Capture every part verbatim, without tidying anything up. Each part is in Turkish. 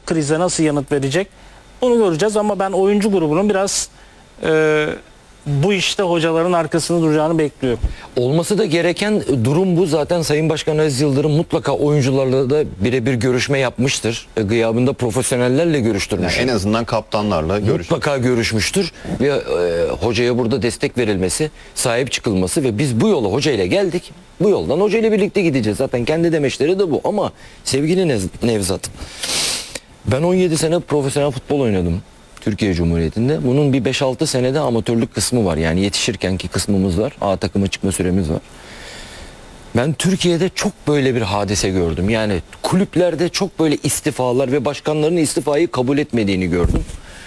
krize nasıl yanıt verecek onu göreceğiz ama ben oyuncu grubunun biraz e, bu işte hocaların arkasında duracağını bekliyorum. Olması da gereken durum bu. Zaten Sayın Başkan Aziz Yıldırım mutlaka oyuncularla da birebir görüşme yapmıştır. E, gıyabında profesyonellerle görüştürmüş. Yani en azından kaptanlarla görüş. Mutlaka görüşmüştür ve e, hocaya burada destek verilmesi, sahip çıkılması ve biz bu yola hocayla geldik. Bu yoldan hocayla birlikte gideceğiz. Zaten kendi demeçleri de bu ama sevgili Nez- Nevzat, ben on yedi sene profesyonel futbol oynadım Türkiye Cumhuriyeti'nde. Bunun bir beş altı senede amatörlük kısmı var. Yani yetişirkenki kısmımız var. A takıma çıkma süremiz var. Ben Türkiye'de çok böyle bir hadise gördüm. Yani kulüplerde çok böyle istifalar ve başkanların istifayı kabul etmediğini gördüm.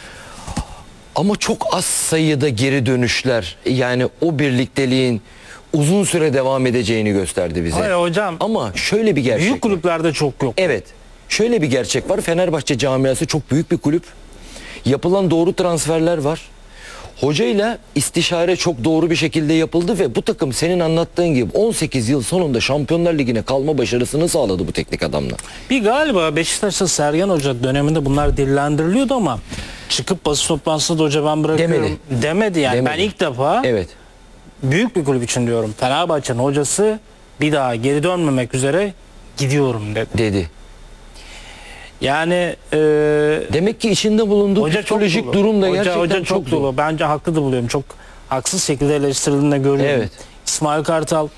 Ama çok az sayıda geri dönüşler, yani o birlikteliğin uzun süre devam edeceğini gösterdi bize. Hayır hocam. Ama şöyle bir gerçek Büyük var. kulüplerde çok yok. Evet. Şöyle bir gerçek var. Fenerbahçe camiası çok büyük bir kulüp. Yapılan doğru transferler var. Hocayla istişare çok doğru bir şekilde yapıldı ve bu takım senin anlattığın gibi on sekiz yıl sonunda Şampiyonlar Ligi'ne kalma başarısını sağladı bu teknik adamlar. Bir galiba Beşiktaş'ta Sergen Hoca döneminde bunlar dillendiriliyordu ama çıkıp basın toplantısında da hoca ben bırakıyorum Demedi. demedi yani. Demedi. Ben ilk defa Evet. büyük bir kulüp için diyorum. Fenerbahçe'nin hocası bir daha geri dönmemek üzere gidiyorum dedi. Dedi. Yani e, Demek ki içinde bulunduğu hoca çok psikolojik dolu. durum da Hoca- gerçekten hoca çok, çok dolu. dolu. Bence haklı da buluyorum. Çok haksız şekilde eleştirildiğini de görüyorum. Evet. İsmail Kartal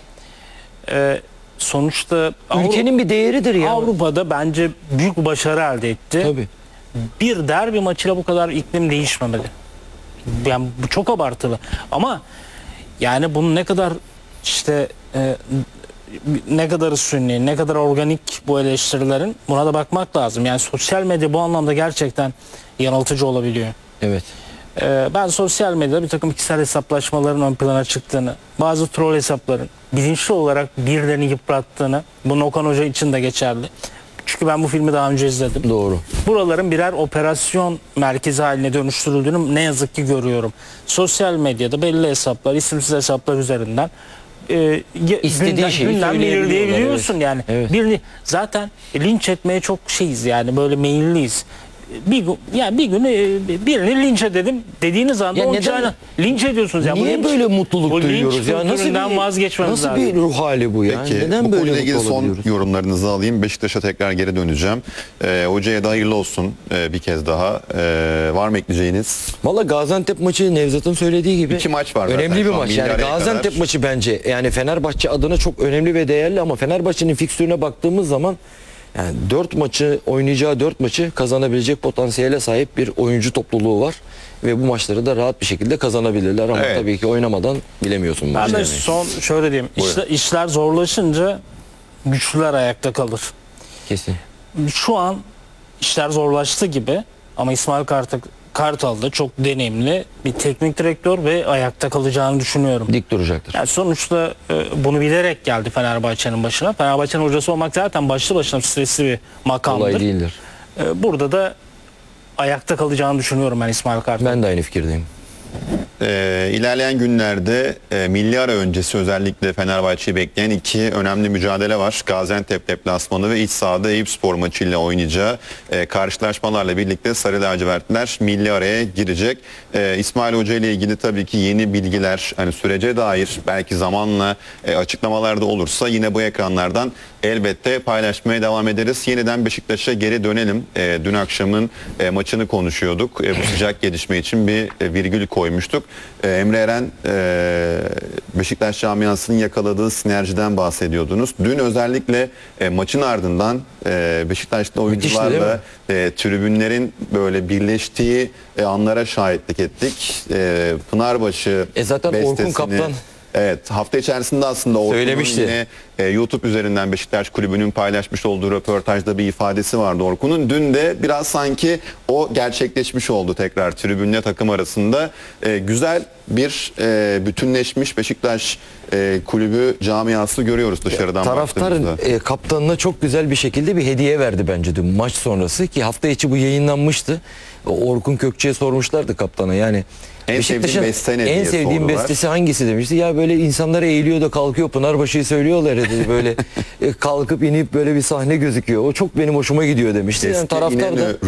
e, sonuçta Ülkenin bir değeridir ya. Avrupa'da bence büyük bir başarı elde etti. Tabii. Bir derbi maçıyla bu kadar iklim değişmemeli. Yani bu çok abartılı. Ama yani bunun ne kadar işte e, ne kadar sünni, ne kadar organik bu eleştirilerin, buna da bakmak lazım. Yani sosyal medya bu anlamda gerçekten yanıltıcı olabiliyor. Evet. Ee, ben sosyal medyada bir takım kişisel hesaplaşmaların ön plana çıktığını, bazı troll hesapların bilinçli olarak birilerini yıprattığını, bu Okan Hoca için de geçerli. Çünkü ben bu filmi daha önce izledim. Doğru. Buraların birer operasyon merkezi haline dönüştürüldüğünü ne yazık ki görüyorum. Sosyal medyada belli hesaplar, isimsiz hesaplar üzerinden e, İstediği gündem, şeyi gündem söyleyebiliyorlar, belirleyebiliyorsun evet. yani. Evet. Bir, zaten linç etmeye çok şeyiz yani, böyle meyilliyiz. Bir gün yani bir gün e, birini linç edelim dediğiniz anda Ya o neden- çağına linç ediyorsunuz ya. Bu Niye linç- böyle mutluluk bu linç duyuyoruz ya? Nasıl kültüründen bir vazgeçmemiz nasıl lazım. bir ruh hali bu ya? Peki Neden bu böyle konuyla ilgili mutlu son olabiliyoruz? yorumlarınızı alayım. Beşiktaş'a tekrar geri döneceğim. Ee, hocaya da hayırlı olsun ee, bir kez daha. Ee, var mı ekleyeceğiniz? Valla Gaziantep maçı Nevzat'ın söylediği gibi İki maç var zaten önemli bir şu an, maç. Yani milyaraya Gaziantep kadar. maçı bence yani Fenerbahçe adına çok önemli ve değerli ama Fenerbahçe'nin fikstürüne baktığımız zaman yani dört maçı oynayacağı dört maçı kazanabilecek potansiyele sahip bir oyuncu topluluğu var ve bu maçları da rahat bir şekilde kazanabilirler ama Evet. tabii ki oynamadan bilemiyorsun Ben maçları. de son şöyle diyeyim. Buyurun. İşler, işler zorlaşınca güçlüler ayakta kalır. Kesin. Şu an işler zorlaştı gibi ama İsmail Kartal, Kartal da çok deneyimli bir teknik direktör ve ayakta kalacağını düşünüyorum. Dik duracaktır. Yani sonuçta e, bunu bilerek geldi Fenerbahçe'nin başına. Fenerbahçe'nin hocası olmak zaten başlı başına stresli bir makamdır. Kolay değildir. E, burada da ayakta kalacağını düşünüyorum ben İsmail Kartal. Ben de aynı fikirdeyim. Ee, ilerleyen günlerde e, milli ara öncesi özellikle Fenerbahçe'yi bekleyen iki önemli mücadele var. Gaziantep deplasmanı ve iç sahada Eyüpspor maçıyla oynayacağı e, karşılaşmalarla birlikte Sarı Lacivertler milli araya girecek. E, İsmail Hoca ile ilgili tabii ki yeni bilgiler, hani sürece dair belki zamanla e, açıklamalar da olursa yine bu ekranlardan elbette paylaşmaya devam ederiz. Yeniden Beşiktaş'a geri dönelim. E, dün akşamın e, maçını konuşuyorduk. E, bu sıcak gelişme için bir e, virgül koymuştuk. E, Emre Eren e, Beşiktaş camiasının yakaladığı sinerjiden bahsediyordunuz. Dün özellikle e, maçın ardından e, Beşiktaşlı Müthişti, değil oyuncularla e, tribünlerin böyle birleştiği e, anlara şahitlik ettik. E, Pınarbaşı E zaten Orkun bestesini- Kaptan Evet, hafta içerisinde aslında Orkun'un söylemişti. yine e, YouTube üzerinden Beşiktaş Kulübü'nün paylaşmış olduğu röportajda bir ifadesi vardı Orkun'un. Dün de biraz sanki o gerçekleşmiş oldu tekrar tribünle takım arasında. E, güzel bir e, bütünleşmiş Beşiktaş e, kulübü camiası görüyoruz dışarıdan Taraftar baktığımızda. e, kaptanına çok güzel bir şekilde bir hediye verdi bence dün maç sonrası ki hafta içi bu yayınlanmıştı. Orkun Kökçe'ye sormuşlardı kaptana yani. En Beşiktaş'ın sevdiğin beste ne en diye sevdiğim sordular. bestesi hangisi demişti. Ya böyle insanlar eğiliyor da kalkıyor Pınarbaşı'yı söylüyorlar ya dedi böyle e, kalkıp inip böyle bir sahne gözüküyor. O çok benim hoşuma gidiyor demişti. Yani Eski taraftar da İnönü